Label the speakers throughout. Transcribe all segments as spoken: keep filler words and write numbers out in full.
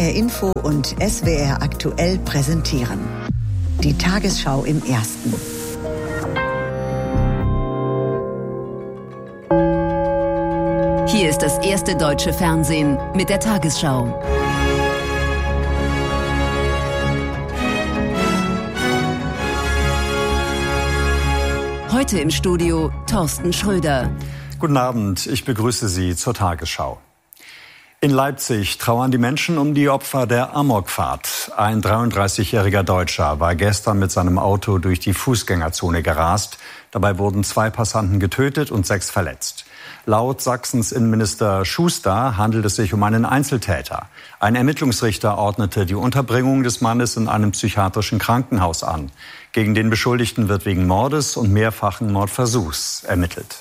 Speaker 1: R Info und S W R Aktuell präsentieren. Die Tagesschau im Ersten.
Speaker 2: Hier ist das erste deutsche Fernsehen mit der Tagesschau. Heute im Studio Thorsten Schröder.
Speaker 3: Guten Abend, ich begrüße Sie zur Tagesschau. In Leipzig trauern die Menschen um die Opfer der Amokfahrt. Ein dreiunddreißigjähriger Deutscher war gestern mit seinem Auto durch die Fußgängerzone gerast. Dabei wurden zwei Passanten getötet und sechs verletzt. Laut Sachsens Innenminister Schuster handelt es sich um einen Einzeltäter. Ein Ermittlungsrichter ordnete die Unterbringung des Mannes in einem psychiatrischen Krankenhaus an. Gegen den Beschuldigten wird wegen Mordes und mehrfachen Mordversuchs ermittelt.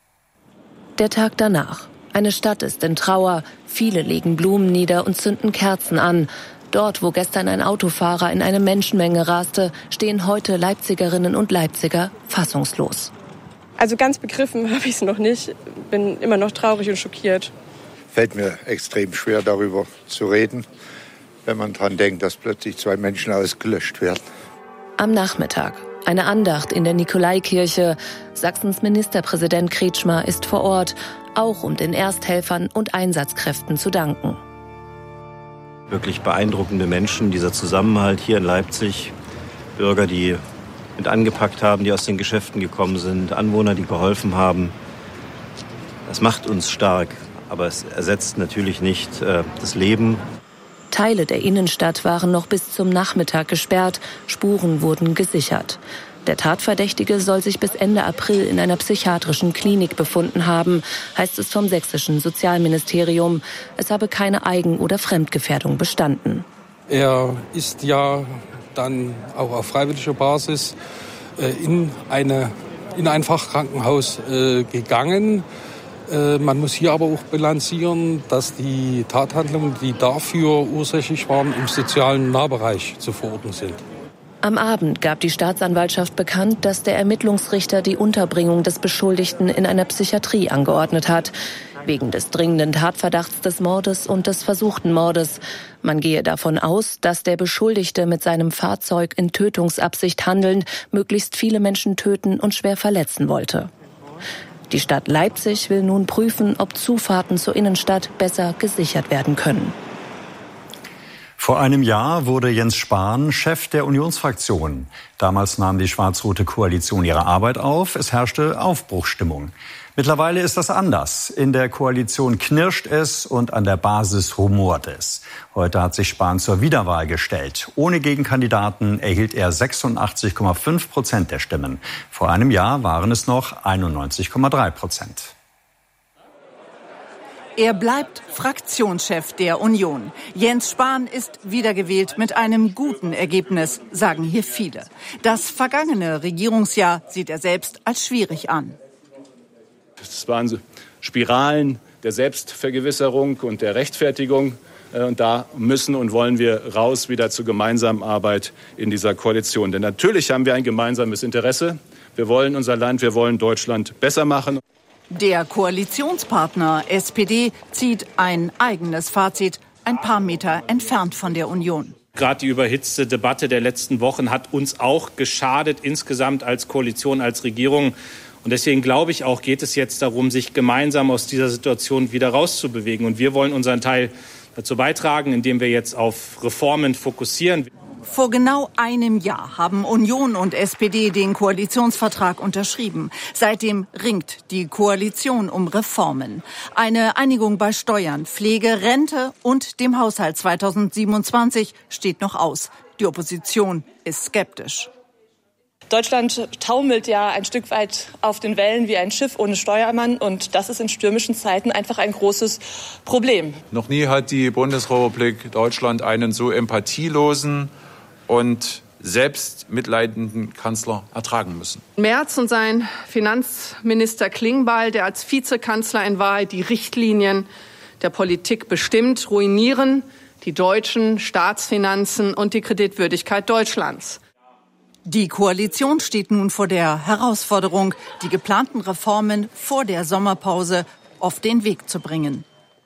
Speaker 4: Der Tag danach. Eine Stadt ist in Trauer. Viele legen Blumen nieder und zünden Kerzen an. Dort, wo gestern ein Autofahrer in eine Menschenmenge raste, stehen heute Leipzigerinnen und Leipziger fassungslos.
Speaker 5: Also ganz begriffen habe ich es noch nicht. Bin immer noch traurig und schockiert.
Speaker 6: Fällt mir extrem schwer, darüber zu reden, wenn man daran denkt, dass plötzlich zwei Menschen ausgelöscht werden.
Speaker 4: Am Nachmittag. Eine Andacht in der Nikolaikirche. Sachsens Ministerpräsident Kretschmer ist vor Ort, auch um den Ersthelfern und Einsatzkräften zu danken.
Speaker 7: Wirklich beeindruckende Menschen, dieser Zusammenhalt hier in Leipzig. Bürger, die mit angepackt haben, die aus den Geschäften gekommen sind, Anwohner, die geholfen haben. Das macht uns stark, aber es ersetzt natürlich nicht äh, das Leben.
Speaker 4: Teile der Innenstadt waren noch bis zum Nachmittag gesperrt, Spuren wurden gesichert. Der Tatverdächtige soll sich bis Ende April in einer psychiatrischen Klinik befunden haben, heißt es vom sächsischen Sozialministerium. Es habe keine Eigen- oder Fremdgefährdung bestanden.
Speaker 8: Er ist ja dann auch auf freiwilliger Basis äh, in, eine, in ein Fachkrankenhaus äh, gegangen. Äh, man muss hier aber auch bilanzieren, dass die Tathandlungen, die dafür ursächlich waren, im sozialen Nahbereich zu verorten sind.
Speaker 4: Am Abend gab die Staatsanwaltschaft bekannt, dass der Ermittlungsrichter die Unterbringung des Beschuldigten in einer Psychiatrie angeordnet hat. Wegen des dringenden Tatverdachts des Mordes und des versuchten Mordes. Man gehe davon aus, dass der Beschuldigte mit seinem Fahrzeug in Tötungsabsicht handelnd möglichst viele Menschen töten und schwer verletzen wollte. Die Stadt Leipzig will nun prüfen, ob Zufahrten zur Innenstadt besser gesichert werden können.
Speaker 3: Vor einem Jahr wurde Jens Spahn Chef der Unionsfraktion. Damals nahm die schwarz-rote Koalition ihre Arbeit auf. Es herrschte Aufbruchsstimmung. Mittlerweile ist das anders. In der Koalition knirscht es und an der Basis rumort es. Heute hat sich Spahn zur Wiederwahl gestellt. Ohne Gegenkandidaten erhielt er sechsundachtzig Komma fünf Prozent der Stimmen. Vor einem Jahr waren es noch einundneunzig Komma drei Prozent.
Speaker 9: Er bleibt Fraktionschef der Union. Jens Spahn ist wiedergewählt mit einem guten Ergebnis, sagen hier viele. Das vergangene Regierungsjahr sieht er selbst als schwierig an.
Speaker 10: Das waren Spiralen der Selbstvergewisserung und der Rechtfertigung. Und da müssen und wollen wir raus wieder zur gemeinsamen Arbeit in dieser Koalition. Denn natürlich haben wir ein gemeinsames Interesse. Wir wollen unser Land, wir wollen Deutschland besser machen.
Speaker 9: Der Koalitionspartner S P D zieht ein eigenes Fazit, ein paar Meter entfernt von der Union.
Speaker 11: Gerade die überhitzte Debatte der letzten Wochen hat uns auch geschadet, insgesamt als Koalition, als Regierung. Und deswegen glaube ich auch, geht es jetzt darum, sich gemeinsam aus dieser Situation wieder rauszubewegen. Und wir wollen unseren Teil dazu beitragen, indem wir jetzt auf Reformen fokussieren.
Speaker 9: Vor genau einem Jahr haben Union und S P D den Koalitionsvertrag unterschrieben. Seitdem ringt die Koalition um Reformen. Eine Einigung bei Steuern, Pflege, Rente und dem Haushalt zweitausendsiebenundzwanzig steht noch aus. Die Opposition ist skeptisch.
Speaker 5: Deutschland taumelt ja ein Stück weit auf den Wellen wie ein Schiff ohne Steuermann. Und das ist in stürmischen Zeiten einfach ein großes Problem.
Speaker 12: Noch nie hat die Bundesrepublik Deutschland einen so empathielosen und selbstmitleidenden Kanzler ertragen müssen.
Speaker 13: Merz und sein Finanzminister Klingbeil, der als Vizekanzler in Wahrheit die Richtlinien der Politik bestimmt, ruinieren die deutschen Staatsfinanzen und die Kreditwürdigkeit Deutschlands.
Speaker 9: Die Koalition steht nun vor der Herausforderung, die geplanten Reformen vor der Sommerpause auf den Weg zu bringen.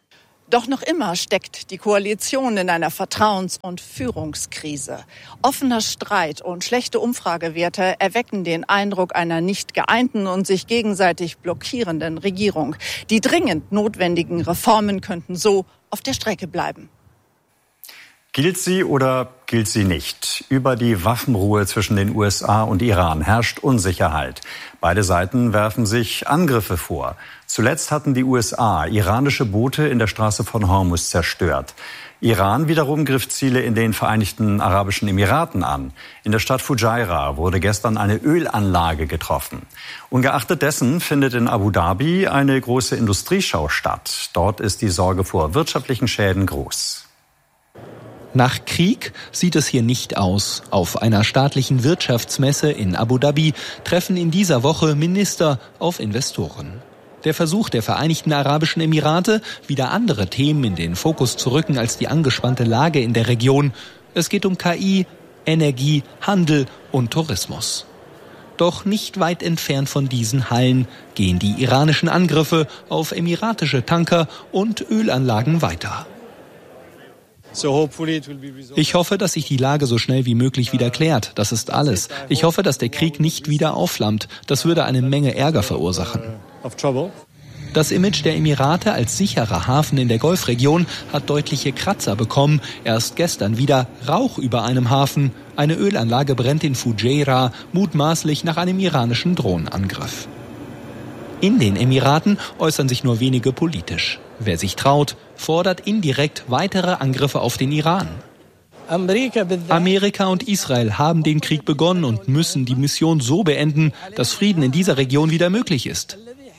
Speaker 9: Doch noch immer steckt die Koalition in einer Vertrauens- und Führungskrise. Offener Streit und schlechte Umfragewerte erwecken den Eindruck einer nicht geeinten und sich gegenseitig blockierenden Regierung. Die dringend notwendigen Reformen könnten so auf der Strecke bleiben.
Speaker 3: Gilt sie oder gilt sie nicht? Über die Waffenruhe zwischen den U S A und Iran herrscht Unsicherheit. Beide Seiten werfen sich Angriffe vor. Zuletzt hatten die U S A iranische Boote in der Straße von Hormuz zerstört. Iran wiederum griff Ziele in den Vereinigten Arabischen Emiraten an. In der Stadt Fujairah wurde gestern eine Ölanlage getroffen. Ungeachtet dessen findet in Abu Dhabi eine große Industrieschau statt. Dort ist die Sorge vor wirtschaftlichen Schäden groß.
Speaker 14: Nach Krieg sieht es hier nicht aus. Auf einer staatlichen Wirtschaftsmesse in Abu Dhabi treffen in dieser Woche Minister auf Investoren. Der Versuch der Vereinigten Arabischen Emirate, wieder andere Themen in den Fokus zu rücken als die angespannte Lage in der Region. Es geht um K I, Energie, Handel und Tourismus. Doch nicht weit entfernt von diesen Hallen gehen die iranischen Angriffe auf emiratische Tanker und Ölanlagen weiter. Ich hoffe, dass sich die Lage so schnell wie möglich wieder klärt. Das ist alles. Ich hoffe, dass der Krieg nicht wieder aufflammt. Das würde eine Menge Ärger verursachen. Das Image der Emirate als sicherer Hafen in der Golfregion hat deutliche Kratzer bekommen. Erst gestern wieder Rauch über einem Hafen. Eine Ölanlage brennt in Fujairah, mutmaßlich nach einem iranischen Drohnenangriff. In den Emiraten äußern sich nur wenige politisch. Wer sich traut, fordert indirekt weitere Angriffe auf den Iran. Amerika und Israel haben den Krieg begonnen und müssen die Mission so beenden, dass Frieden in dieser Region wieder möglich ist.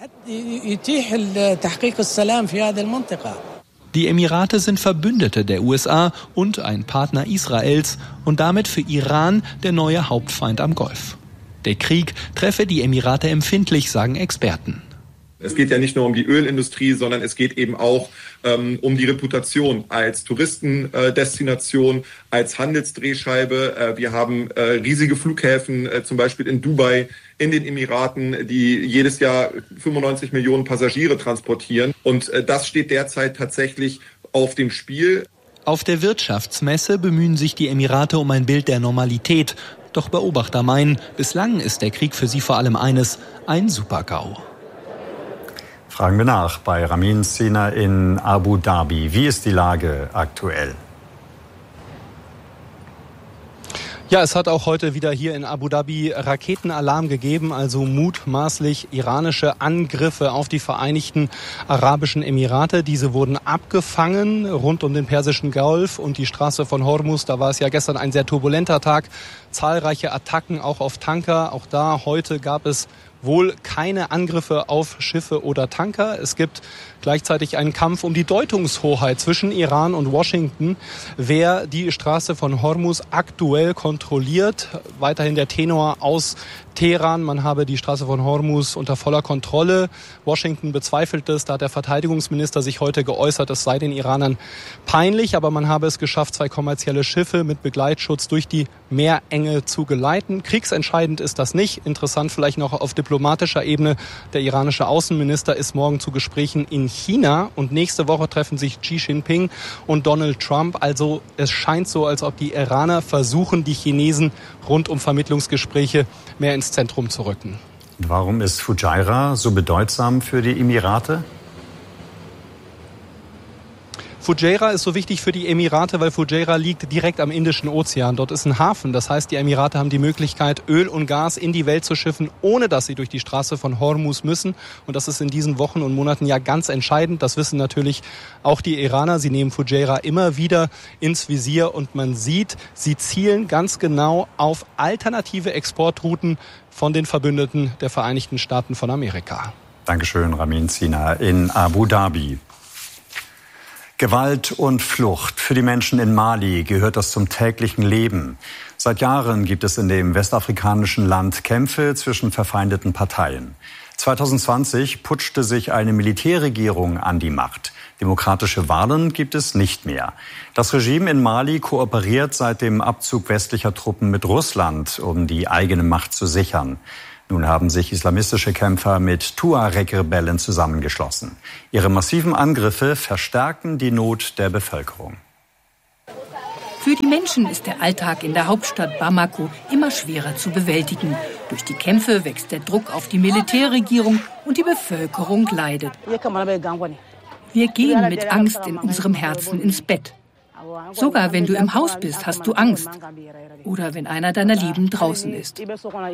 Speaker 14: Die Emirate sind Verbündete der U S A und ein Partner Israels und damit für Iran der neue Hauptfeind am Golf. Der Krieg treffe die Emirate empfindlich, sagen Experten.
Speaker 15: Es geht ja nicht nur um die Ölindustrie, sondern es geht eben auch ähm, um die Reputation als Touristendestination, äh, als Handelsdrehscheibe. Äh, wir haben äh, riesige Flughäfen, äh, zum Beispiel in Dubai, in den Emiraten, die jedes Jahr fünfundneunzig Millionen Passagiere transportieren. Und äh, das steht derzeit tatsächlich auf dem Spiel.
Speaker 14: Auf der Wirtschaftsmesse bemühen sich die Emirate um ein Bild der Normalität. Doch Beobachter meinen, bislang ist der Krieg für sie vor allem eines, ein Super-GAU.
Speaker 3: Fragen wir nach bei Ramin Sina in Abu Dhabi. Wie ist die Lage aktuell?
Speaker 16: Ja, es hat auch heute wieder hier in Abu Dhabi Raketenalarm gegeben, also mutmaßlich iranische Angriffe auf die Vereinigten Arabischen Emirate. Diese wurden abgefangen rund um den Persischen Golf und die Straße von Hormuz. Da war es ja gestern ein sehr turbulenter Tag. Zahlreiche Attacken auch auf Tanker. Auch da heute gab es wohl keine Angriffe auf Schiffe oder Tanker. Es gibt gleichzeitig einen Kampf um die Deutungshoheit zwischen Iran und Washington, wer die Straße von Hormuz aktuell kontrolliert. Weiterhin der Tenor aus Teheran, man habe die Straße von Hormuz unter voller Kontrolle. Washington bezweifelt es, da hat der Verteidigungsminister sich heute geäußert, es sei den Iranern peinlich, aber man habe es geschafft, zwei kommerzielle Schiffe mit Begleitschutz durch die Meerenge zu geleiten. Kriegsentscheidend ist das nicht. Interessant vielleicht noch auf diplomatischer Ebene. Der iranische Außenminister ist morgen zu Gesprächen in China und nächste Woche treffen sich Xi Jinping und Donald Trump. Also es scheint so, als ob die Iraner versuchen, die Chinesen rund um Vermittlungsgespräche mehr ins Zentrum zu rücken.
Speaker 3: Warum ist Fujairah so bedeutsam für die Emirate?
Speaker 16: Fujairah ist so wichtig für die Emirate, weil Fujairah liegt direkt am Indischen Ozean. Dort ist ein Hafen. Das heißt, die Emirate haben die Möglichkeit, Öl und Gas in die Welt zu schiffen, ohne dass sie durch die Straße von Hormuz müssen. Und das ist in diesen Wochen und Monaten ja ganz entscheidend. Das wissen natürlich auch die Iraner. Sie nehmen Fujairah immer wieder ins Visier und man sieht, sie zielen ganz genau auf alternative Exportrouten von den Verbündeten der Vereinigten Staaten von Amerika.
Speaker 3: Dankeschön, Ramin Sina in Abu Dhabi. Gewalt und Flucht. Für die Menschen in Mali gehört das zum täglichen Leben. Seit Jahren gibt es in dem westafrikanischen Land Kämpfe zwischen verfeindeten Parteien. zwanzig zwanzig putschte sich eine Militärregierung an die Macht. Demokratische Wahlen gibt es nicht mehr. Das Regime in Mali kooperiert seit dem Abzug westlicher Truppen mit Russland, um die eigene Macht zu sichern. Nun haben sich islamistische Kämpfer mit Tuareg-Rebellen zusammengeschlossen. Ihre massiven Angriffe verstärken die Not der Bevölkerung.
Speaker 17: Für die Menschen ist der Alltag in der Hauptstadt Bamako immer schwerer zu bewältigen. Durch die Kämpfe wächst der Druck auf die Militärregierung und die Bevölkerung leidet. Wir gehen mit Angst in unserem Herzen ins Bett. Sogar wenn du im Haus bist, hast du Angst. Oder wenn einer deiner Lieben draußen ist.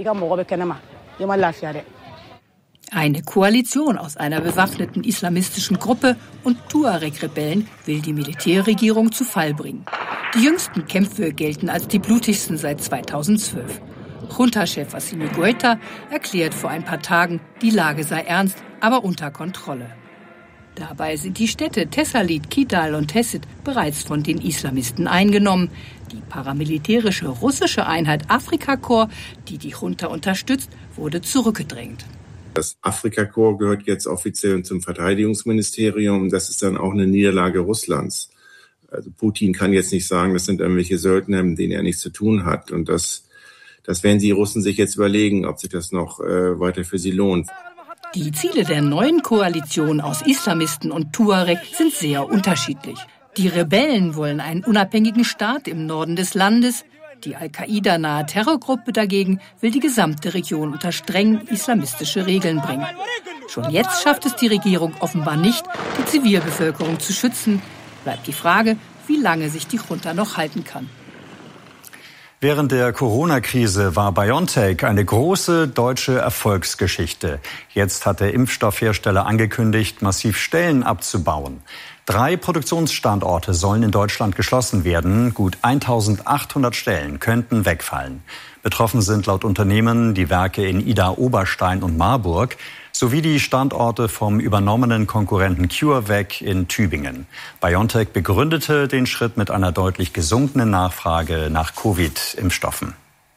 Speaker 17: Eine Koalition aus einer bewaffneten islamistischen Gruppe und Tuareg-Rebellen will die Militärregierung zu Fall bringen. Die jüngsten Kämpfe gelten als die blutigsten seit zweitausendzwölf. Junta-Chef Assimi Goïta erklärt vor ein paar Tagen, die Lage sei ernst, aber unter Kontrolle. Dabei sind die Städte Tessalit, Kidal und Tessit bereits von den Islamisten eingenommen. Die paramilitärische russische Einheit Afrikakorps, die die Junta unterstützt, wurde zurückgedrängt.
Speaker 18: Das Afrikakorps gehört jetzt offiziell zum Verteidigungsministerium. Das ist dann auch eine Niederlage Russlands. Also Putin kann jetzt nicht sagen, das sind irgendwelche Söldner, mit denen er nichts zu tun hat. Und das, das werden die Russen sich jetzt überlegen, ob sich das noch äh, weiter für sie lohnt.
Speaker 17: Die Ziele der neuen Koalition aus Islamisten und Tuareg sind sehr unterschiedlich. Die Rebellen wollen einen unabhängigen Staat im Norden des Landes. Die Al-Qaida-nahe Terrorgruppe dagegen will die gesamte Region unter streng islamistische Regeln bringen. Schon jetzt schafft es die Regierung offenbar nicht, die Zivilbevölkerung zu schützen. Bleibt die Frage, wie lange sich die Junta noch halten kann.
Speaker 3: Während der Corona-Krise war BioNTech eine große deutsche Erfolgsgeschichte. Jetzt hat der Impfstoffhersteller angekündigt, massiv Stellen abzubauen. Drei Produktionsstandorte sollen in Deutschland geschlossen werden. Gut eintausendachthundert Stellen könnten wegfallen. Betroffen sind laut Unternehmen die Werke in Idar-Oberstein und Marburg sowie die Standorte vom übernommenen Konkurrenten CureVac in Tübingen. BioNTech begründete den Schritt mit einer deutlich gesunkenen Nachfrage nach Covid-Impfstoffen.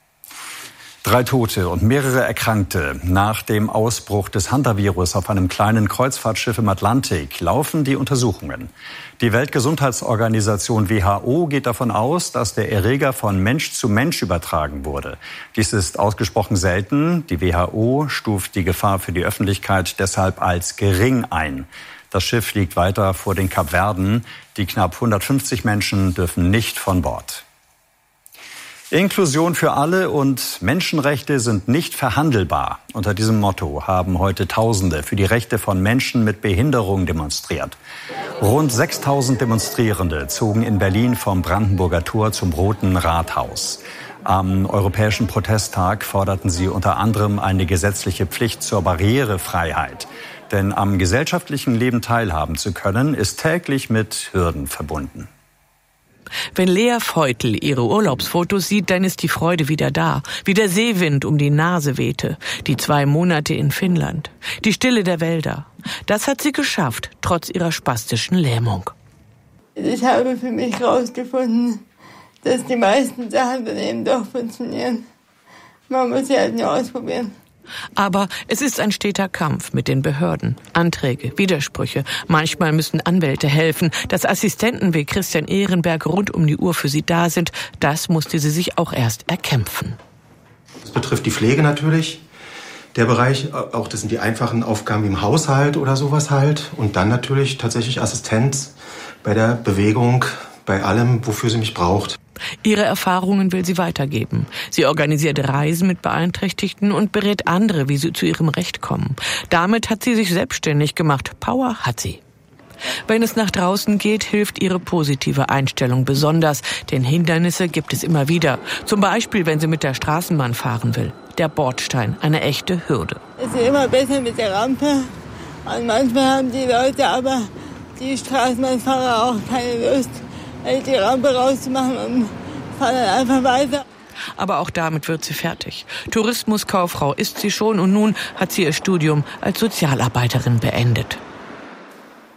Speaker 3: Drei Tote und mehrere Erkrankte. Nach dem Ausbruch des Hantavirus auf einem kleinen Kreuzfahrtschiff im Atlantik laufen die Untersuchungen. Die Weltgesundheitsorganisation W H O geht davon aus, dass der Erreger von Mensch zu Mensch übertragen wurde. Dies ist ausgesprochen selten. Die W H O stuft die Gefahr für die Öffentlichkeit deshalb als gering ein. Das Schiff liegt weiter vor den Kapverden. Die knapp hundertfünfzig Menschen dürfen nicht von Bord. Inklusion für alle und Menschenrechte sind nicht verhandelbar. Unter diesem Motto haben heute Tausende für die Rechte von Menschen mit Behinderung demonstriert. Rund sechstausend Demonstrierende zogen in Berlin vom Brandenburger Tor zum Roten Rathaus. Am Europäischen Protesttag forderten sie unter anderem eine gesetzliche Pflicht zur Barrierefreiheit. Denn am gesellschaftlichen Leben teilhaben zu können, ist täglich mit Hürden verbunden.
Speaker 19: Wenn Lea Feutel ihre Urlaubsfotos sieht, dann ist die Freude wieder da. Wie der Seewind um die Nase wehte. Die zwei Monate in Finnland. Die Stille der Wälder. Das hat sie geschafft, trotz ihrer spastischen Lähmung.
Speaker 20: Ich habe für mich herausgefunden, dass die meisten Sachen dann eben doch funktionieren. Man muss sie halt nur ausprobieren.
Speaker 19: Aber es ist ein steter Kampf mit den Behörden. Anträge, Widersprüche. Manchmal müssen Anwälte helfen. Dass Assistenten wie Christian Ehrenberg rund um die Uhr für sie da sind, das musste sie sich auch erst erkämpfen.
Speaker 21: Das betrifft die Pflege natürlich. Der Bereich, auch das sind die einfachen Aufgaben wie im Haushalt oder sowas halt. Und dann natürlich tatsächlich Assistenz bei der Bewegung, bei allem, wofür sie mich braucht.
Speaker 19: Ihre Erfahrungen will sie weitergeben. Sie organisiert Reisen mit Beeinträchtigten und berät andere, wie sie zu ihrem Recht kommen. Damit hat sie sich selbstständig gemacht. Power hat sie. Wenn es nach draußen geht, hilft ihre positive Einstellung besonders. Denn Hindernisse gibt es immer wieder. Zum Beispiel, wenn sie mit der Straßenbahn fahren will. Der Bordstein, eine echte Hürde.
Speaker 20: Es ist immer besser mit der Rampe. Und manchmal haben die Leute aber, die Straßenbahnfahrer, auch keine Lust, die Rampe rauszumachen und fahren dann einfach weiter.
Speaker 19: Aber auch damit wird sie fertig. Tourismuskauffrau ist sie schon und nun hat sie ihr Studium als Sozialarbeiterin beendet.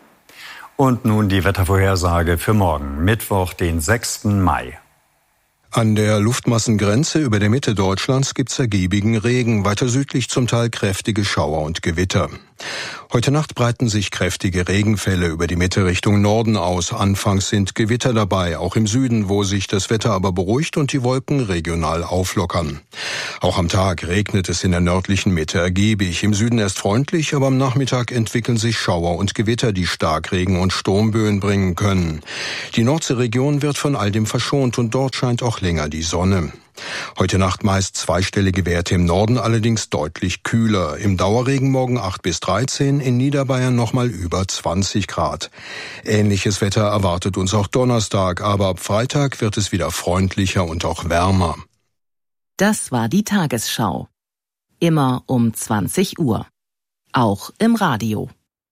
Speaker 3: Und nun die Wettervorhersage für morgen, Mittwoch, den sechsten Mai.
Speaker 1: An der Luftmassengrenze über der Mitte Deutschlands gibt's ergiebigen Regen, weiter südlich zum Teil kräftige Schauer und Gewitter. Heute Nacht breiten sich kräftige Regenfälle über die Mitte Richtung Norden aus. Anfangs sind Gewitter dabei, auch im Süden, wo sich das Wetter aber beruhigt und die Wolken regional auflockern. Auch am Tag regnet es in der nördlichen Mitte ergiebig. Im Süden erst freundlich, aber am Nachmittag entwickeln sich Schauer und Gewitter, die Starkregen und Sturmböen bringen können. Die Nordseeregion wird von all dem verschont und dort scheint auch länger die Sonne. Heute Nacht meist zweistellige Werte im Norden, allerdings deutlich kühler. Im Dauerregen morgen acht bis dreizehn, in Niederbayern nochmal über zwanzig Grad. Ähnliches Wetter erwartet uns auch Donnerstag, aber ab Freitag wird es wieder freundlicher und auch wärmer.
Speaker 22: Das war die Tagesschau. Immer um zwanzig Uhr. Auch im Radio.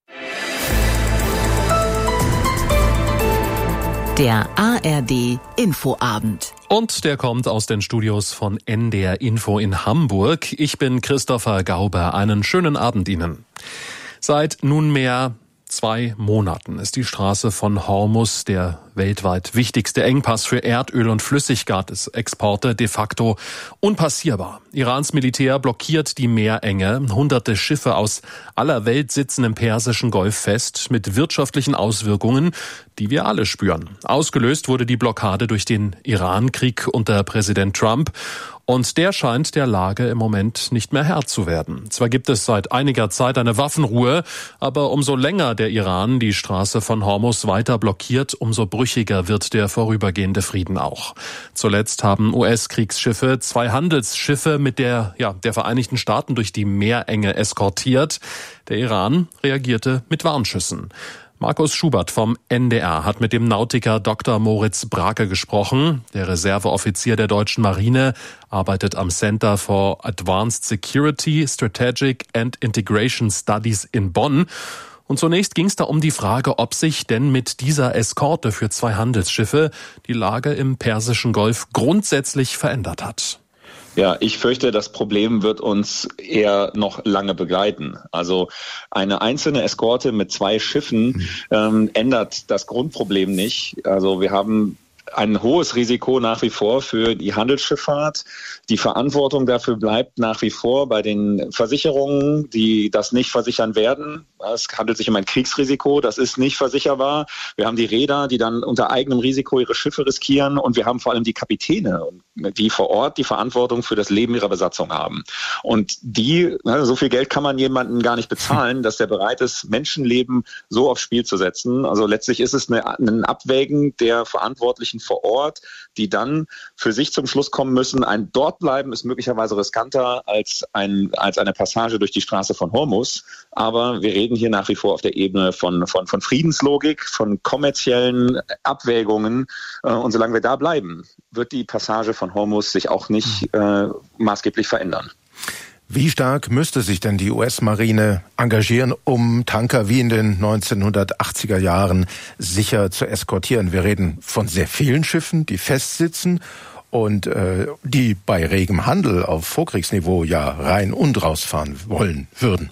Speaker 22: Der A R D Infoabend.
Speaker 23: Und der kommt aus den Studios von N D R Info in Hamburg. Ich bin Christopher Gauber. Einen schönen Abend Ihnen. Seit nunmehr zwei Monaten ist die Straße von Hormuz, der weltweit wichtigste Engpass für Erdöl- und Flüssiggasexporte, de facto unpassierbar. Irans Militär blockiert die Meerenge. Hunderte Schiffe aus aller Welt sitzen im Persischen Golf fest, mit wirtschaftlichen Auswirkungen, die wir alle spüren. Ausgelöst wurde die Blockade durch den Iran-Krieg unter Präsident Trump. Und der scheint der Lage im Moment nicht mehr Herr zu werden. Zwar gibt es seit einiger Zeit eine Waffenruhe, aber umso länger der Iran die Straße von Hormuz weiter blockiert, umso brüchiger wird der vorübergehende Frieden auch. Zuletzt haben U S-Kriegsschiffe zwei Handelsschiffe mit der, ja, der Vereinigten Staaten durch die Meerenge eskortiert. Der Iran reagierte mit Warnschüssen. Markus Schubert vom N D R hat mit dem Nautiker Doktor Moritz Brake gesprochen. Der Reserveoffizier der deutschen Marine arbeitet am Center for Advanced Security, Strategic and Integration Studies in Bonn. Und zunächst ging es da um die Frage, ob sich denn mit dieser Eskorte für zwei Handelsschiffe die Lage im Persischen Golf grundsätzlich verändert hat.
Speaker 24: Ja, ich fürchte, das Problem wird uns eher noch lange begleiten. Also eine einzelne Eskorte mit zwei Schiffen ähm, ändert das Grundproblem nicht. Also wir haben ein hohes Risiko nach wie vor für die Handelsschifffahrt. Die Verantwortung dafür bleibt nach wie vor bei den Versicherungen, die das nicht versichern werden. Es handelt sich um ein Kriegsrisiko, das ist nicht versicherbar. Wir haben die Reeder, die dann unter eigenem Risiko ihre Schiffe riskieren, und wir haben vor allem die Kapitäne, die vor Ort die Verantwortung für das Leben ihrer Besatzung haben. Und die, so viel Geld kann man jemanden gar nicht bezahlen, dass der bereit ist, Menschenleben so aufs Spiel zu setzen. Also letztlich ist es eine, ein Abwägen der Verantwortlichen vor Ort, die dann für sich zum Schluss kommen müssen, ein Dortbleiben ist möglicherweise riskanter als, ein, als eine Passage durch die Straße von Hormuz. Aber wir reden hier nach wie vor auf der Ebene von, von, von Friedenslogik, von kommerziellen Abwägungen. Und solange wir da bleiben, wird die Passage von Hormuz sich auch nicht äh, maßgeblich verändern.
Speaker 25: Wie stark müsste sich denn die U S-Marine engagieren, um Tanker wie in den neunzehnhundertachtziger Jahren sicher zu eskortieren? Wir reden von sehr vielen Schiffen, die festsitzen und äh, die bei regem Handel auf Vorkriegsniveau ja rein und rausfahren wollen würden.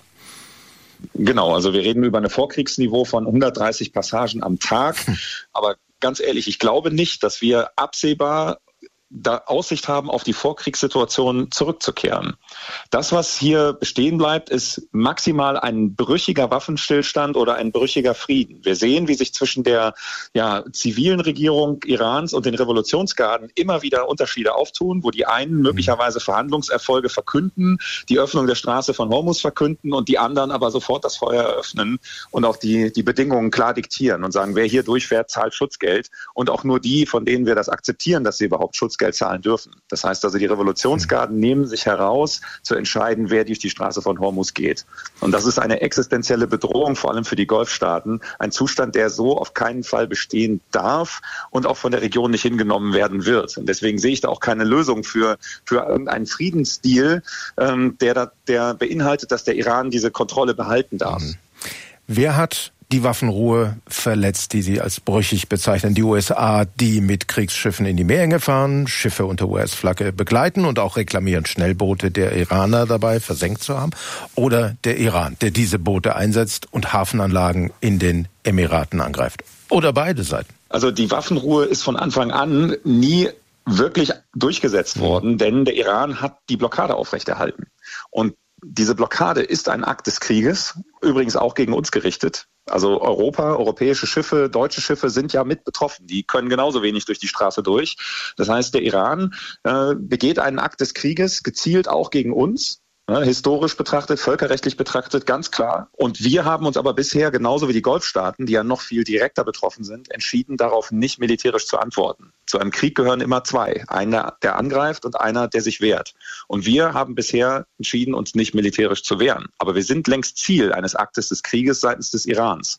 Speaker 24: Genau, also wir reden über ein Vorkriegsniveau von hundertdreißig Passagen am Tag. Aber ganz ehrlich, ich glaube nicht, dass wir absehbar da Aussicht haben, auf die Vorkriegssituation zurückzukehren. Das, was hier bestehen bleibt, ist maximal ein brüchiger Waffenstillstand oder ein brüchiger Frieden. Wir sehen, wie sich zwischen der ja, zivilen Regierung Irans und den Revolutionsgarden immer wieder Unterschiede auftun, wo die einen möglicherweise Verhandlungserfolge verkünden, die Öffnung der Straße von Hormuz verkünden und die anderen aber sofort das Feuer eröffnen und auch die, die Bedingungen klar diktieren und sagen, wer hier durchfährt, zahlt Schutzgeld, und auch nur die, von denen wir das akzeptieren, dass sie überhaupt Schutzgeld Geld zahlen dürfen. Das heißt also, die Revolutionsgarden mhm. nehmen sich heraus, zu entscheiden, wer durch die Straße von Hormuz geht. Und das ist eine existenzielle Bedrohung, vor allem für die Golfstaaten. Ein Zustand, der so auf keinen Fall bestehen darf und auch von der Region nicht hingenommen werden wird. Und deswegen sehe ich da auch keine Lösung für, für irgendeinen Friedensdeal, ähm, der, da, der beinhaltet, dass der Iran diese Kontrolle behalten darf. Mhm.
Speaker 25: Wer hat die Waffenruhe verletzt, die Sie als brüchig bezeichnen? Die U S A, die mit Kriegsschiffen in die Meerenge fahren, Schiffe unter U S-Flagge begleiten und auch reklamieren, Schnellboote der Iraner dabei versenkt zu haben? Oder der Iran, der diese Boote einsetzt und Hafenanlagen in den Emiraten angreift? Oder beide Seiten?
Speaker 24: Also die Waffenruhe ist von Anfang an nie wirklich durchgesetzt worden, denn der Iran hat die Blockade aufrechterhalten. Und diese Blockade ist ein Akt des Krieges, übrigens auch gegen uns gerichtet. Also Europa, europäische Schiffe, deutsche Schiffe sind ja mit betroffen. Die können genauso wenig durch die Straße durch. Das heißt, der Iran äh, begeht einen Akt des Krieges, gezielt auch gegen uns. Ja, historisch betrachtet, völkerrechtlich betrachtet, ganz klar. Und wir haben uns aber bisher, genauso wie die Golfstaaten, die ja noch viel direkter betroffen sind, entschieden, darauf nicht militärisch zu antworten. Zu einem Krieg gehören immer zwei. Einer, der angreift und einer, der sich wehrt. Und wir haben bisher entschieden, uns nicht militärisch zu wehren. Aber wir sind längst Ziel eines Aktes des Krieges seitens des Irans.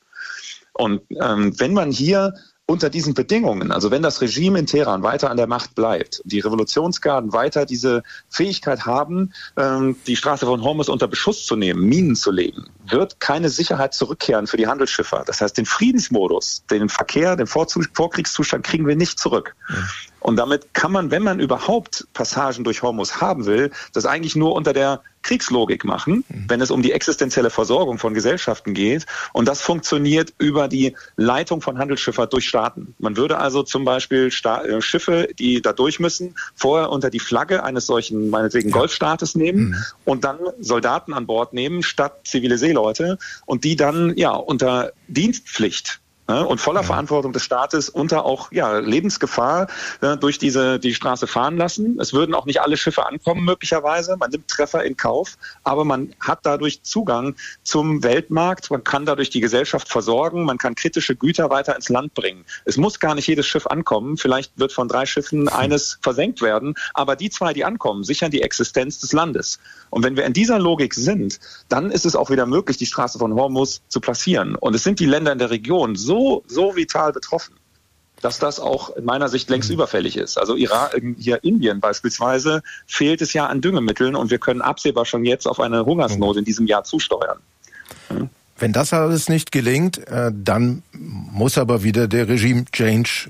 Speaker 24: Und ähm, wenn man hier unter diesen Bedingungen, also wenn das Regime in Teheran weiter an der Macht bleibt, die Revolutionsgarden weiter diese Fähigkeit haben, die Straße von Hormuz unter Beschuss zu nehmen, Minen zu legen, wird keine Sicherheit zurückkehren für die Handelsschifffahrt. Das heißt, den Friedensmodus, den Verkehr, den Vorkriegszustand kriegen wir nicht zurück. Und damit kann man, wenn man überhaupt Passagen durch Hormuz haben will, das eigentlich nur unter der Kriegslogik machen, wenn es um die existenzielle Versorgung von Gesellschaften geht. Und das funktioniert über die Leitung von Handelsschifffahrt durch Staaten. Man würde also zum Beispiel Sta- äh, Schiffe, die da durch müssen, vorher unter die Flagge eines solchen, meinetwegen Golfstaates nehmen mhm. und dann Soldaten an Bord nehmen, statt zivile Seeleute und die dann ja unter Dienstpflicht und voller ja. Verantwortung des Staates unter auch ja, Lebensgefahr äh, durch diese die Straße fahren lassen. Es würden auch nicht alle Schiffe ankommen möglicherweise. Man nimmt Treffer in Kauf, aber man hat dadurch Zugang zum Weltmarkt. Man kann dadurch die Gesellschaft versorgen. Man kann kritische Güter weiter ins Land bringen. Es muss gar nicht jedes Schiff ankommen. Vielleicht wird von drei Schiffen eines versenkt werden. Aber die zwei, die ankommen, sichern die Existenz des Landes. Und wenn wir in dieser Logik sind, dann ist es auch wieder möglich, die Straße von Hormuz zu passieren. Und es sind die Länder in der Region so So, so vital betroffen, dass das auch in meiner Sicht längst überfällig ist. Also Iran, hier Indien beispielsweise, fehlt es ja an Düngemitteln und wir können absehbar schon jetzt auf eine Hungersnot in diesem Jahr zusteuern. Hm?
Speaker 25: Wenn das alles nicht gelingt, dann muss aber wieder der Regime-Change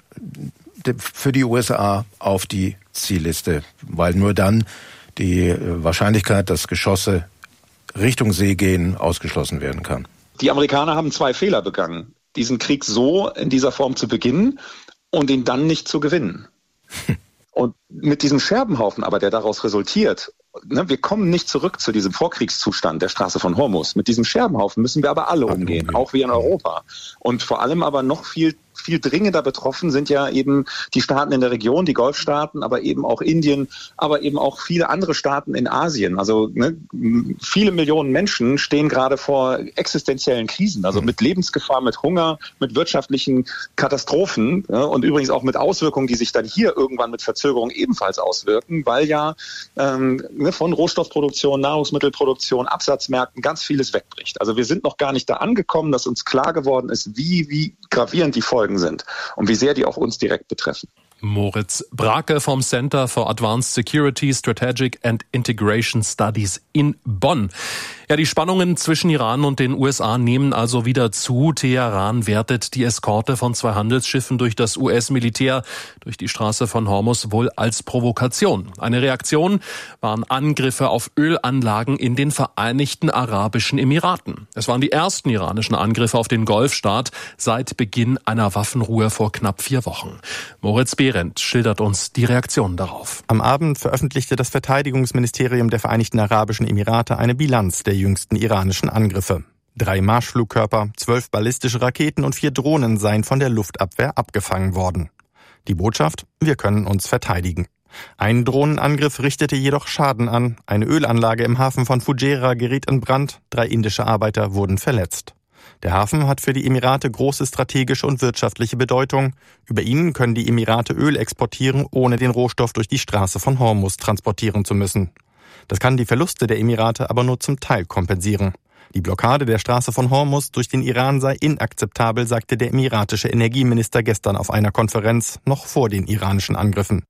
Speaker 25: für die U S A auf die Zielliste, weil nur dann die Wahrscheinlichkeit, dass Geschosse Richtung See gehen, ausgeschlossen werden kann.
Speaker 24: Die Amerikaner haben zwei Fehler begangen. Diesen Krieg so in dieser Form zu beginnen und ihn dann nicht zu gewinnen. Und mit diesem Scherbenhaufen aber, der daraus resultiert, ne, wir kommen nicht zurück zu diesem Vorkriegszustand der Straße von Hormuz. Mit diesem Scherbenhaufen müssen wir aber alle umgehen, auch wir in Europa. Und vor allem aber noch viel viel dringender betroffen sind ja eben die Staaten in der Region, die Golfstaaten, aber eben auch Indien, aber eben auch viele andere Staaten in Asien. Also ne, viele Millionen Menschen stehen gerade vor existenziellen Krisen, also mit Lebensgefahr, mit Hunger, mit wirtschaftlichen Katastrophen ja, und übrigens auch mit Auswirkungen, die sich dann hier irgendwann mit Verzögerung ebenfalls auswirken, weil ja ähm, ne, von Rohstoffproduktion, Nahrungsmittelproduktion, Absatzmärkten ganz vieles wegbricht. Also wir sind noch gar nicht da angekommen, dass uns klar geworden ist, wie, wie gravierend die Folgen sind und wie sehr die auch uns direkt betreffen.
Speaker 23: Moritz Brake vom Center for Advanced Security, Strategic and Integration Studies in Bonn. Ja, die Spannungen zwischen Iran und den U S A nehmen also wieder zu. Teheran wertet die Eskorte von zwei Handelsschiffen durch das U S-Militär durch die Straße von Hormuz wohl als Provokation. Eine Reaktion waren Angriffe auf Ölanlagen in den Vereinigten Arabischen Emiraten. Es waren die ersten iranischen Angriffe auf den Golfstaat seit Beginn einer Waffenruhe vor knapp vier Wochen. Moritz Behrendt schildert uns die Reaktion darauf.
Speaker 2: Am Abend veröffentlichte das Verteidigungsministerium der Vereinigten Arabischen Emirate eine Bilanz der jüngsten iranischen Angriffe. Drei Marschflugkörper, zwölf ballistische Raketen und vier Drohnen seien von der Luftabwehr abgefangen worden. Die Botschaft: Wir können uns verteidigen. Ein Drohnenangriff richtete jedoch Schaden an. Eine Ölanlage im Hafen von Fujairah geriet in Brand. Drei indische Arbeiter wurden verletzt. Der Hafen hat für die Emirate große strategische und wirtschaftliche Bedeutung. Über ihn können die Emirate Öl exportieren, ohne den Rohstoff durch die Straße von Hormuz transportieren zu müssen. Das kann die Verluste der Emirate aber nur zum Teil kompensieren. Die Blockade der Straße von Hormuz durch den Iran sei inakzeptabel, sagte der emiratische Energieminister gestern auf einer Konferenz, noch vor den iranischen Angriffen.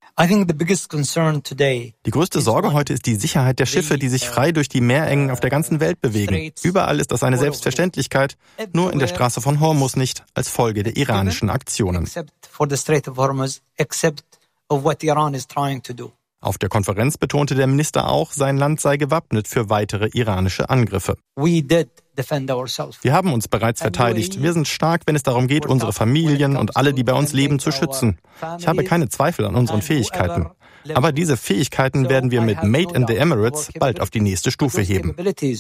Speaker 2: Die größte Sorge heute ist die Sicherheit der Schiffe, die sich frei durch die Meerengen auf der ganzen Welt bewegen. Überall ist das eine Selbstverständlichkeit, nur in der Straße von Hormuz nicht, als Folge der iranischen Aktionen. Auf der Konferenz betonte der Minister auch, sein Land sei gewappnet für weitere iranische Angriffe. Wir haben uns bereits verteidigt. Wir sind stark, wenn es darum geht, unsere Familien und alle, die bei uns leben, zu schützen. Ich habe keine Zweifel an unseren Fähigkeiten. Aber diese Fähigkeiten werden wir mit Made in the Emirates bald auf die nächste Stufe heben.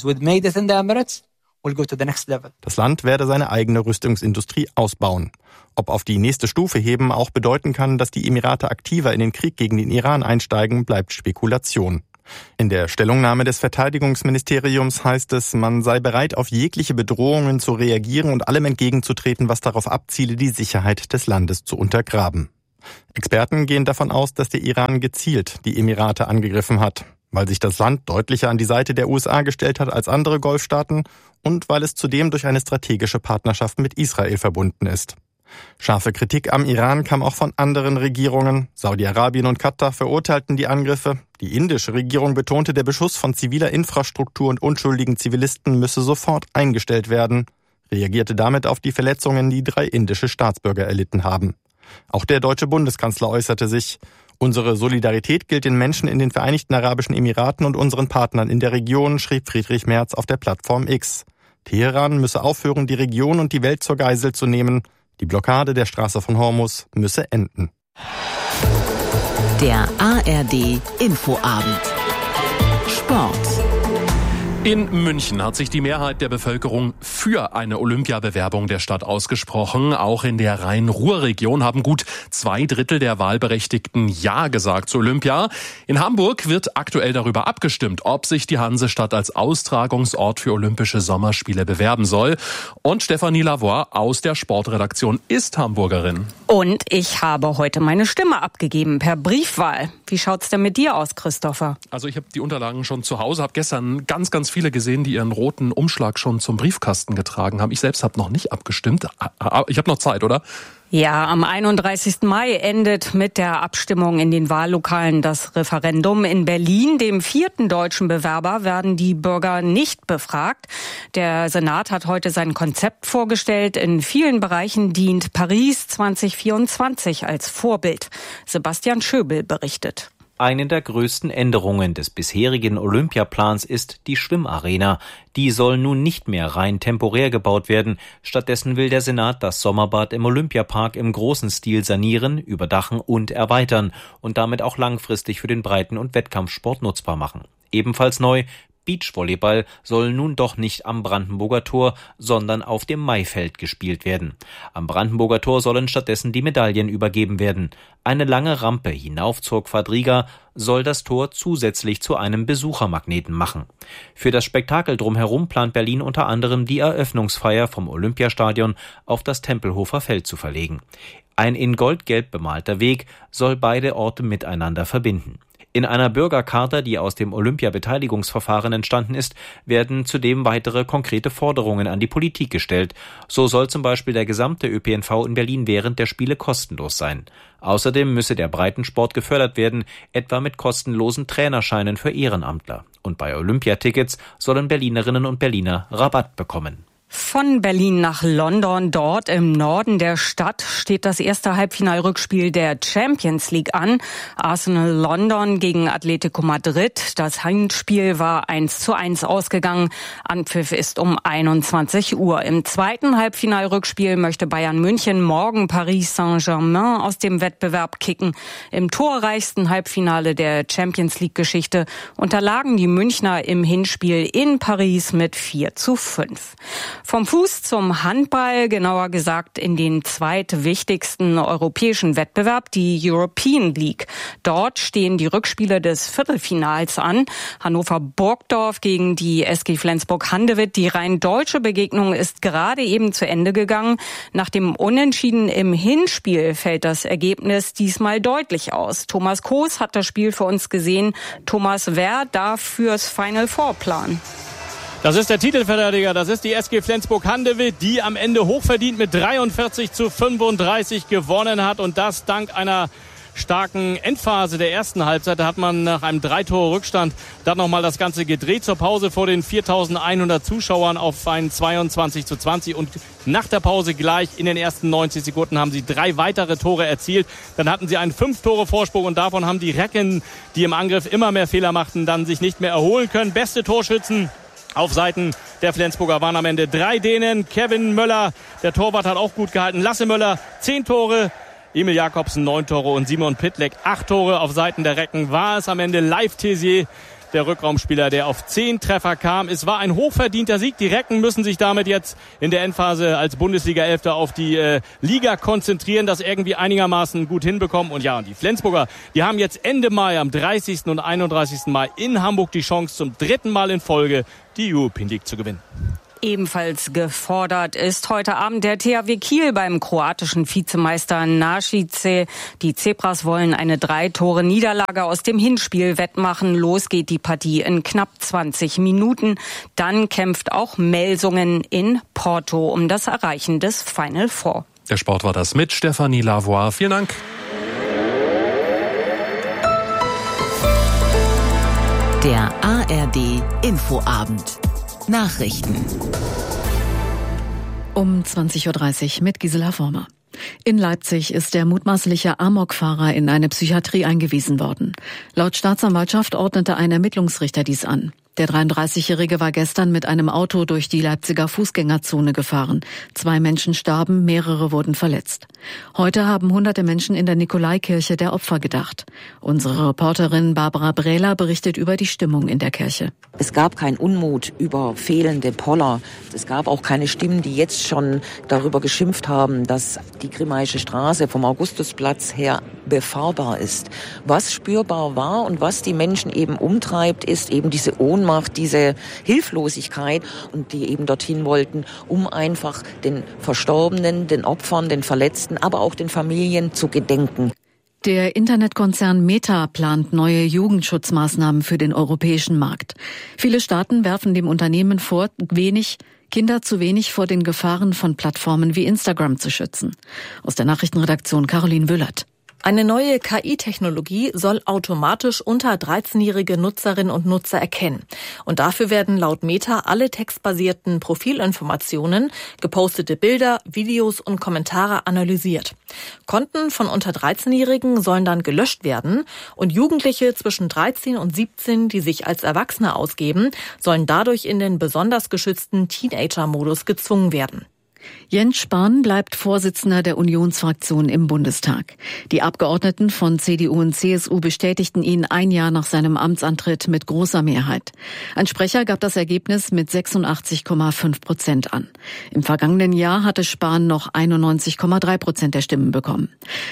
Speaker 2: Das Land werde seine eigene Rüstungsindustrie ausbauen. Ob auf die nächste Stufe heben auch bedeuten kann, dass die Emirate aktiver in den Krieg gegen den Iran einsteigen, bleibt Spekulation. In der Stellungnahme des Verteidigungsministeriums heißt es, man sei bereit, auf jegliche Bedrohungen zu reagieren und allem entgegenzutreten, was darauf abziele, die Sicherheit des Landes zu untergraben. Experten gehen davon aus, dass der Iran gezielt die Emirate angegriffen hat, weil sich das Land deutlicher an die Seite der U S A gestellt hat als andere Golfstaaten und weil es zudem durch eine strategische Partnerschaft mit Israel verbunden ist. Scharfe Kritik am Iran kam auch von anderen Regierungen. Saudi-Arabien und Katar verurteilten die Angriffe. Die indische Regierung betonte, der Beschuss von ziviler Infrastruktur und unschuldigen Zivilisten müsse sofort eingestellt werden, reagierte damit auf die Verletzungen, die drei indische Staatsbürger erlitten haben. Auch der deutsche Bundeskanzler äußerte sich: Unsere Solidarität gilt den Menschen in den Vereinigten Arabischen Emiraten und unseren Partnern in der Region, schrieb Friedrich Merz auf der Plattform X. Teheran müsse aufhören, die Region und die Welt zur Geisel zu nehmen. Die Blockade der Straße von Hormuz müsse enden.
Speaker 22: Der A R D Infoabend. Sport.
Speaker 23: In München hat sich die Mehrheit der Bevölkerung für eine Olympiabewerbung der Stadt ausgesprochen. Auch in der Rhein-Ruhr-Region haben gut zwei Drittel der Wahlberechtigten Ja gesagt zu Olympia. In Hamburg wird aktuell darüber abgestimmt, ob sich die Hansestadt als Austragungsort für Olympische Sommerspiele bewerben soll. Und Stefanie Lavoie aus der Sportredaktion ist Hamburgerin.
Speaker 4: Und ich habe heute meine Stimme abgegeben per Briefwahl. Wie schaut's denn mit dir aus, Christopher?
Speaker 23: Also ich habe die Unterlagen schon zu Hause, habe gestern ganz, ganz viele gesehen, die ihren roten Umschlag schon zum Briefkasten getragen haben. Ich selbst habe noch nicht abgestimmt. Ich habe noch Zeit, oder?
Speaker 4: Ja, am einunddreißigsten Mai endet mit der Abstimmung in den Wahllokalen das Referendum. In Berlin, dem vierten deutschen Bewerber, werden die Bürger nicht befragt. Der Senat hat heute sein Konzept vorgestellt. In vielen Bereichen dient Paris zwanzig vierundzwanzig als Vorbild. Sebastian Schöbel berichtet.
Speaker 6: Eine der größten Änderungen des bisherigen Olympiaplans ist die Schwimmarena. Die soll nun nicht mehr rein temporär gebaut werden. Stattdessen will der Senat das Sommerbad im Olympiapark im großen Stil sanieren, überdachen und erweitern und damit auch langfristig für den Breiten- und Wettkampfsport nutzbar machen. Ebenfalls neu: Beachvolleyball soll nun doch nicht am Brandenburger Tor, sondern auf dem Maifeld gespielt werden. Am Brandenburger Tor sollen stattdessen die Medaillen übergeben werden. Eine lange Rampe hinauf zur Quadriga soll das Tor zusätzlich zu einem Besuchermagneten machen. Für das Spektakel drumherum plant Berlin unter anderem die Eröffnungsfeier vom Olympiastadion auf das Tempelhofer Feld zu verlegen. Ein in goldgelb bemalter Weg soll beide Orte miteinander verbinden. In einer Bürgercharta, die aus dem Olympia-Beteiligungsverfahren entstanden ist, werden zudem weitere konkrete Forderungen an die Politik gestellt. So soll zum Beispiel der gesamte Ö P N V in Berlin während der Spiele kostenlos sein. Außerdem müsse der Breitensport gefördert werden, etwa mit kostenlosen Trainerscheinen für Ehrenamtler. Und bei Olympiatickets sollen Berlinerinnen und Berliner Rabatt bekommen.
Speaker 4: Von Berlin nach London, dort im Norden der Stadt, steht das erste Halbfinalrückspiel der Champions League an. Arsenal London gegen Atletico Madrid. Das Hinspiel war eins zu eins ausgegangen. Anpfiff ist um einundzwanzig Uhr. Im zweiten Halbfinalrückspiel möchte Bayern München morgen Paris Saint-Germain aus dem Wettbewerb kicken. Im torreichsten Halbfinale der Champions League-Geschichte unterlagen die Münchner im Hinspiel in Paris mit vier zu fünf. Vom Fuß zum Handball, genauer gesagt in den zweitwichtigsten europäischen Wettbewerb, die European League. Dort stehen die Rückspiele des Viertelfinals an. Hannover-Burgdorf gegen die S G Flensburg-Handewitt. Die rein deutsche Begegnung ist gerade eben zu Ende gegangen. Nach dem Unentschieden im Hinspiel fällt das Ergebnis diesmal deutlich aus. Thomas Koos hat das Spiel für uns gesehen. Thomas, wer darf fürs Final Four planen?
Speaker 7: Das ist der Titelverteidiger, das ist die S G Flensburg-Handewitt, die am Ende hochverdient mit dreiundvierzig zu fünfunddreißig gewonnen hat und das dank einer starken Endphase der ersten Halbzeit. Da hat man nach einem Drei-Tore-Rückstand dann nochmal das Ganze gedreht zur Pause vor den viertausendeinhundert Zuschauern auf ein zweiundzwanzig zu zwanzig. Und nach der Pause gleich in den ersten neunzig Sekunden haben sie drei weitere Tore erzielt. Dann hatten sie einen Fünf-Tore-Vorsprung und davon haben die Recken, die im Angriff immer mehr Fehler machten, dann sich nicht mehr erholen können. Beste Torschützen auf Seiten der Flensburger waren am Ende drei Dänen. Kevin Möller, der Torwart, hat auch gut gehalten. Lasse Möller, zehn Tore. Emil Jakobsen, neun Tore. Und Simon Pitleck, acht Tore. Auf Seiten der Recken war es am Ende Leif Tessier, der Rückraumspieler, der auf zehn Treffer kam. Es war ein hochverdienter Sieg. Die Recken müssen sich damit jetzt in der Endphase als Bundesliga-Elfter auf die äh, Liga konzentrieren, das irgendwie einigermaßen gut hinbekommen. Und ja, und die Flensburger, die haben jetzt Ende Mai, am dreißigsten und einunddreißigsten Mai in Hamburg die Chance, zum dritten Mal in Folge die European League zu gewinnen.
Speaker 4: Ebenfalls gefordert ist heute Abend der T H W Kiel beim kroatischen Vizemeister Našice. Die Zebras wollen eine Drei-Tore-Niederlage aus dem Hinspiel wettmachen. Los geht die Partie in knapp zwanzig Minuten. Dann kämpft auch Melsungen in Porto um das Erreichen des Final Four.
Speaker 23: Der Sport war das mit Stefanie Lavoie. Vielen Dank.
Speaker 22: Der A R D Infoabend. Nachrichten.
Speaker 5: Um zwanzig Uhr dreißig mit Gisela Former. In Leipzig ist der mutmaßliche Amokfahrer in eine Psychiatrie eingewiesen worden. Laut Staatsanwaltschaft ordnete ein Ermittlungsrichter dies an. Der dreiunddreißigjährige war gestern mit einem Auto durch die Leipziger Fußgängerzone gefahren. Zwei Menschen starben, mehrere wurden verletzt. Heute haben hunderte Menschen in der Nikolaikirche der Opfer gedacht. Unsere Reporterin Barbara Brähler berichtet über die Stimmung in der Kirche.
Speaker 8: Es gab keinen Unmut über fehlende Poller. Es gab auch keine Stimmen, die jetzt schon darüber geschimpft haben, dass die Grimmaische Straße vom Augustusplatz her befahrbar ist. Was spürbar war und was die Menschen eben umtreibt, ist eben diese Ohnmacht, diese Hilflosigkeit, und die eben dorthin wollten, um einfach den Verstorbenen, den Opfern, den Verletzten, aber auch den Familien zu gedenken.
Speaker 5: Der Internetkonzern Meta plant neue Jugendschutzmaßnahmen für den europäischen Markt. Viele Staaten werfen dem Unternehmen vor, wenig Kinder zu wenig vor den Gefahren von Plattformen wie Instagram zu schützen. Aus der Nachrichtenredaktion Caroline Wüllert.
Speaker 10: Eine neue K I-Technologie soll automatisch unter dreizehnjährige Nutzerinnen und Nutzer erkennen. Und dafür werden laut Meta alle textbasierten Profilinformationen, gepostete Bilder, Videos und Kommentare analysiert. Konten von unter dreizehnjährigen sollen dann gelöscht werden und Jugendliche zwischen dreizehn und siebzehn, die sich als Erwachsene ausgeben, sollen dadurch in den besonders geschützten Teenager-Modus gezwungen werden.
Speaker 5: Jens Spahn bleibt Vorsitzender der Unionsfraktion im Bundestag. Die Abgeordneten von C D U und C S U bestätigten ihn ein Jahr nach seinem Amtsantritt mit großer Mehrheit. Ein Sprecher gab das Ergebnis mit sechsundachtzig Komma fünf Prozent an. Im vergangenen Jahr hatte Spahn noch einundneunzig Komma drei Prozent der Stimmen bekommen.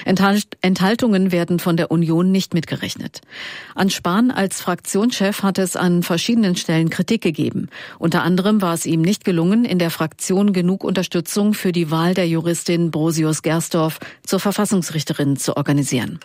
Speaker 5: Enthaltungen werden von der Union nicht mitgerechnet. An Spahn als Fraktionschef hatte es an verschiedenen Stellen Kritik gegeben. Unter anderem war es ihm nicht gelungen, in der Fraktion genug Unterstützung für die Wahl der Juristin Brosius Gersdorf zur Verfassungsrichterin zu organisieren.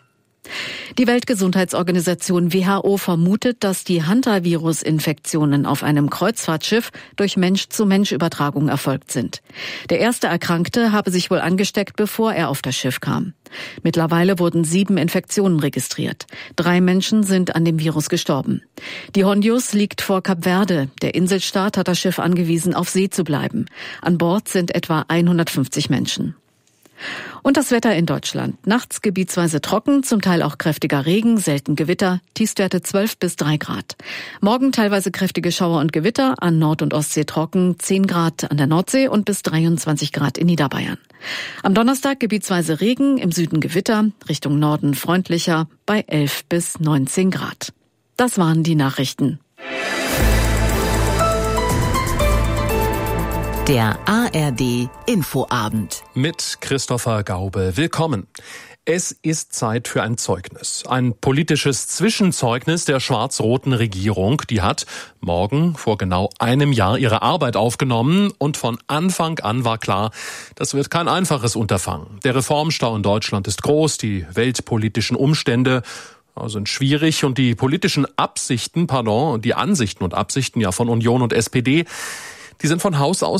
Speaker 5: Die Weltgesundheitsorganisation W H O vermutet, dass die Hantavirus-Infektionen auf einem Kreuzfahrtschiff durch Mensch-zu-Mensch-Übertragung erfolgt sind. Der erste Erkrankte habe sich wohl angesteckt, bevor er auf das Schiff kam. Mittlerweile wurden sieben Infektionen registriert. Drei Menschen sind an dem Virus gestorben. Die Hondius liegt vor Kap Verde. Der Inselstaat hat das Schiff angewiesen, auf See zu bleiben. An Bord sind etwa hundertfünfzig Menschen. Und das Wetter in Deutschland. Nachts gebietsweise trocken, zum Teil auch kräftiger Regen, selten Gewitter, Tiefstwerte zwölf bis drei Grad. Morgen teilweise kräftige Schauer und Gewitter, an Nord- und Ostsee trocken, zehn Grad an der Nordsee und bis dreiundzwanzig Grad in Niederbayern. Am Donnerstag gebietsweise Regen, im Süden Gewitter, Richtung Norden freundlicher, bei elf bis neunzehn Grad. Das waren die Nachrichten.
Speaker 22: Der A R D Infoabend.
Speaker 23: Mit Christopher Gaube. Willkommen. Es ist Zeit für ein Zeugnis. Ein politisches Zwischenzeugnis der schwarz-roten Regierung. Die hat morgen vor genau einem Jahr ihre Arbeit aufgenommen. Und von Anfang an war klar, das wird kein einfaches Unterfangen. Der Reformstau in Deutschland ist groß. Die weltpolitischen Umstände sind schwierig. Und die politischen Absichten, pardon, die Ansichten und Absichten ja von Union und S P D, die sind von Haus aus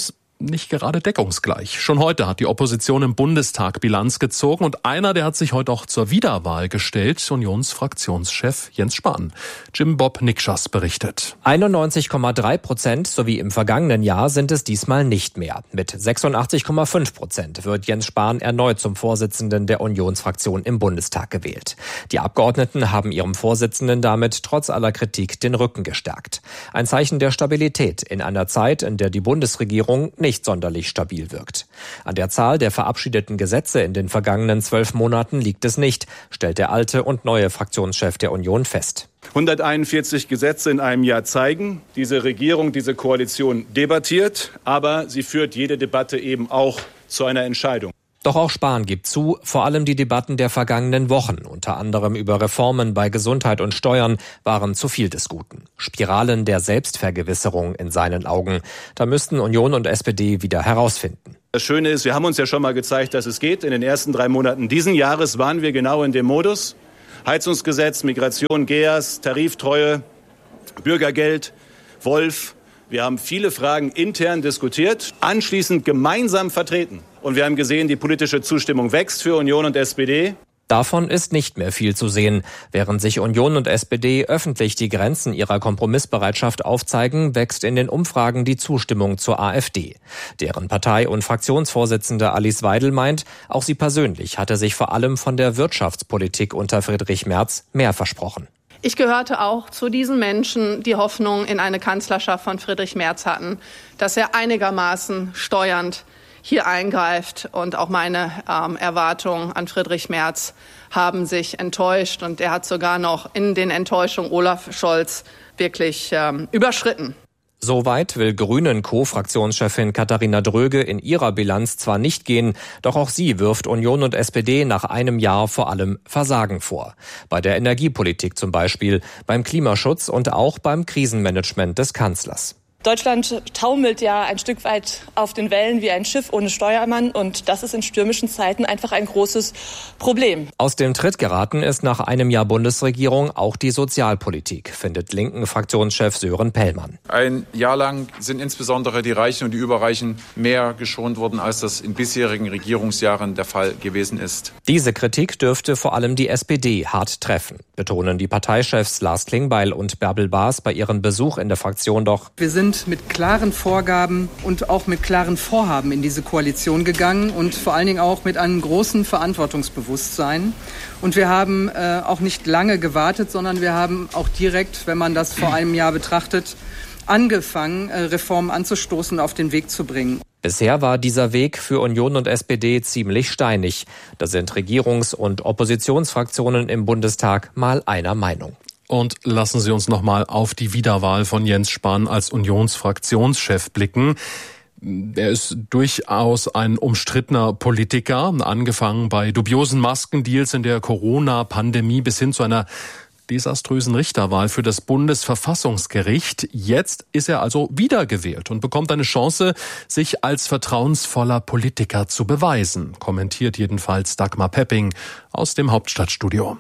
Speaker 23: nicht gerade deckungsgleich. Schon heute hat die Opposition im Bundestag Bilanz gezogen und einer, der hat sich heute auch zur Wiederwahl gestellt, Unionsfraktionschef Jens Spahn. Jim Bob Nikschas berichtet.
Speaker 9: einundneunzig Komma drei Prozent sowie im vergangenen Jahr sind es diesmal nicht mehr. Mit sechsundachtzig Komma fünf Prozent wird Jens Spahn erneut zum Vorsitzenden der Unionsfraktion im Bundestag gewählt. Die Abgeordneten haben ihrem Vorsitzenden damit trotz aller Kritik den Rücken gestärkt. Ein Zeichen der Stabilität in einer Zeit, in der die Bundesregierung nicht sonderlich stabil wirkt. An der Zahl der verabschiedeten Gesetze in den vergangenen zwölf Monaten liegt es nicht, stellt der alte und neue Fraktionschef der Union fest.
Speaker 11: hunderteinundvierzig Gesetze in einem Jahr zeigen, diese Regierung, diese Koalition debattiert, aber sie führt jede Debatte eben auch zu einer Entscheidung.
Speaker 9: Doch auch Spahn gibt zu, vor allem die Debatten der vergangenen Wochen, unter anderem über Reformen bei Gesundheit und Steuern, waren zu viel des Guten. Spiralen der Selbstvergewisserung in seinen Augen. Da müssten Union und S P D wieder herausfinden.
Speaker 11: Das Schöne ist, wir haben uns ja schon mal gezeigt, dass es geht. In den ersten drei Monaten diesen Jahres waren wir genau in dem Modus. Heizungsgesetz, Migration, G E A S, Tariftreue, Bürgergeld, Wolf. Wir haben viele Fragen intern diskutiert, anschließend gemeinsam vertreten. Und wir haben gesehen, die politische Zustimmung wächst für Union und S P D.
Speaker 9: Davon ist nicht mehr viel zu sehen. Während sich Union und S P D öffentlich die Grenzen ihrer Kompromissbereitschaft aufzeigen, wächst in den Umfragen die Zustimmung zur AfD. Deren Partei- und Fraktionsvorsitzende Alice Weidel meint, auch sie persönlich hatte sich vor allem von der Wirtschaftspolitik unter Friedrich Merz mehr versprochen.
Speaker 12: Ich gehörte auch zu diesen Menschen, die Hoffnung in eine Kanzlerschaft von Friedrich Merz hatten, dass er einigermaßen steuernd hier eingreift. Und auch meine ähm, Erwartungen an Friedrich Merz haben sich enttäuscht. Und er hat sogar noch in den Enttäuschungen Olaf Scholz wirklich ähm, überschritten.
Speaker 9: Soweit will Grünen-Co-Fraktionschefin Katharina Dröge in ihrer Bilanz zwar nicht gehen, doch auch sie wirft Union und S P D nach einem Jahr vor allem Versagen vor. Bei der Energiepolitik zum Beispiel, beim Klimaschutz und auch beim Krisenmanagement des Kanzlers.
Speaker 13: Deutschland taumelt ja ein Stück weit auf den Wellen wie ein Schiff ohne Steuermann und das ist in stürmischen Zeiten einfach ein großes Problem.
Speaker 9: Aus dem Tritt geraten ist nach einem Jahr Bundesregierung auch die Sozialpolitik, findet linken Fraktionschef Sören Pellmann.
Speaker 15: Ein Jahr lang sind insbesondere die Reichen und die Überreichen mehr geschont worden, als das in bisherigen Regierungsjahren der Fall gewesen ist.
Speaker 9: Diese Kritik dürfte vor allem die S P D hart treffen, betonen die Parteichefs Lars Klingbeil und Bärbel Baas bei ihrem Besuch in der Fraktion doch.
Speaker 26: Wir sind mit klaren Vorgaben und auch mit klaren Vorhaben in diese Koalition gegangen und vor allen Dingen auch mit einem großen Verantwortungsbewusstsein. Und wir haben äh, auch nicht lange gewartet, sondern wir haben auch direkt, wenn man das vor einem Jahr betrachtet, angefangen, äh, Reformen anzustoßen, auf den Weg zu bringen.
Speaker 9: Bisher war dieser Weg für Union und S P D ziemlich steinig. Da sind Regierungs- und Oppositionsfraktionen im Bundestag mal einer Meinung.
Speaker 23: Und lassen Sie uns nochmal auf die Wiederwahl von Jens Spahn als Unionsfraktionschef blicken. Er ist durchaus ein umstrittener Politiker, angefangen bei dubiosen Maskendeals in der Corona-Pandemie bis hin zu einer desaströsen Richterwahl für das Bundesverfassungsgericht. Jetzt ist er also wiedergewählt und bekommt eine Chance, sich als vertrauensvoller Politiker zu beweisen, kommentiert jedenfalls Dagmar Pepping aus dem Hauptstadtstudio.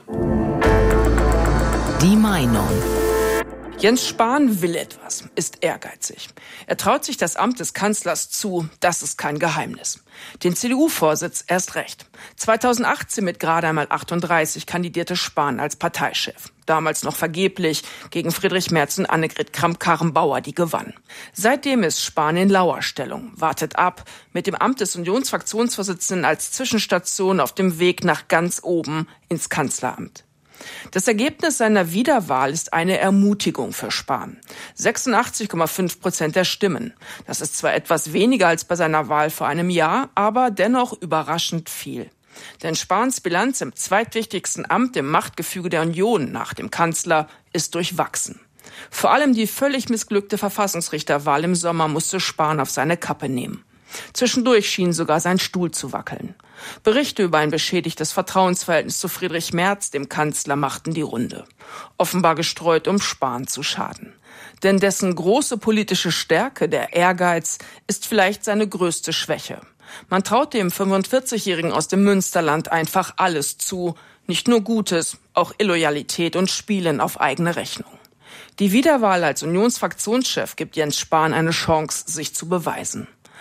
Speaker 22: Die Meinung.
Speaker 27: Jens Spahn will etwas, ist ehrgeizig. Er traut sich das Amt des Kanzlers zu, das ist kein Geheimnis. Den C D U-Vorsitz erst recht. zweitausendachtzehn mit gerade einmal achtunddreißig kandidierte Spahn als Parteichef. Damals noch vergeblich gegen Friedrich Merz und Annegret Kramp-Karrenbauer, die gewann. Seitdem ist Spahn in Lauerstellung, wartet ab, mit dem Amt des Unionsfraktionsvorsitzenden als Zwischenstation auf dem Weg nach ganz oben ins Kanzleramt. Das Ergebnis seiner Wiederwahl ist eine Ermutigung für Spahn. sechsundachtzig Komma fünf Prozent der Stimmen. Das ist zwar etwas weniger als bei seiner Wahl vor einem Jahr, aber dennoch überraschend viel. Denn Spahns Bilanz im zweitwichtigsten Amt im Machtgefüge der Union nach dem Kanzler ist durchwachsen. Vor allem die völlig missglückte Verfassungsrichterwahl im Sommer musste Spahn auf seine Kappe nehmen. Zwischendurch schien sogar sein Stuhl zu wackeln. Berichte über ein beschädigtes Vertrauensverhältnis zu Friedrich Merz, dem Kanzler, machten die Runde. Offenbar gestreut, um Spahn zu schaden. Denn dessen große politische Stärke, der Ehrgeiz, ist vielleicht seine größte Schwäche. Man traut dem fünfundvierzigjährigen aus dem Münsterland einfach alles zu. Nicht nur Gutes, auch Illoyalität und Spielen auf eigene Rechnung. Die Wiederwahl als Unionsfraktionschef gibt Jens Spahn eine Chance, sich zu beweisen.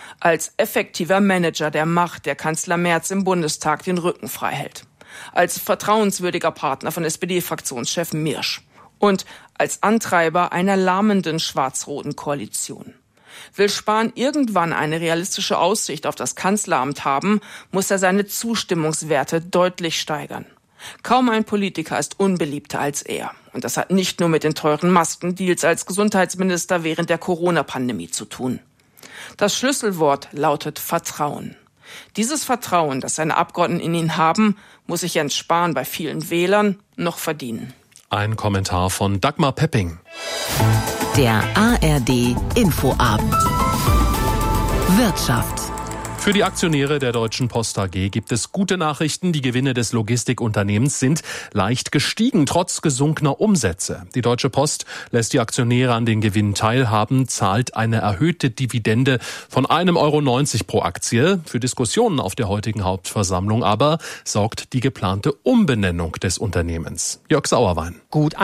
Speaker 27: als effektiver Manager der Macht, der Kanzler Merz im Bundestag den Rücken frei hält, als vertrauenswürdiger Partner von S P D-Fraktionschef Mirsch und als Antreiber einer lahmenden schwarz-roten Koalition. Will Spahn irgendwann eine realistische Aussicht auf das Kanzleramt haben, muss er seine Zustimmungswerte deutlich steigern. Kaum ein Politiker ist unbeliebter als er. Und das hat nicht nur mit den teuren Maskendeals als Gesundheitsminister während der Corona-Pandemie zu tun. Das Schlüsselwort lautet Vertrauen. Dieses Vertrauen, das seine Abgeordneten in ihn haben, muss sich Jens Spahn bei vielen Wählern noch verdienen.
Speaker 23: Ein Kommentar von Dagmar Pepping.
Speaker 22: Der A R D Infoabend. Wirtschaft.
Speaker 23: Für die Aktionäre der Deutschen Post A G gibt es gute Nachrichten. Die Gewinne des Logistikunternehmens sind leicht gestiegen, trotz gesunkener Umsätze. Die Deutsche Post lässt die Aktionäre an den Gewinnen teilhaben, zahlt eine erhöhte Dividende von einem Euro neunzig pro Aktie. Für Diskussionen auf der heutigen Hauptversammlung aber sorgt die geplante Umbenennung des Unternehmens. Jörg Sauerwein.
Speaker 14: Gut